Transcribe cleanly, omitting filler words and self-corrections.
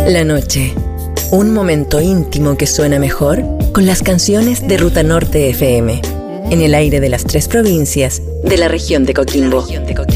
La noche. Un momento íntimo que suena mejor con las canciones de Ruta Norte FM. En el aire de las 3 provincias de la región de Coquimbo.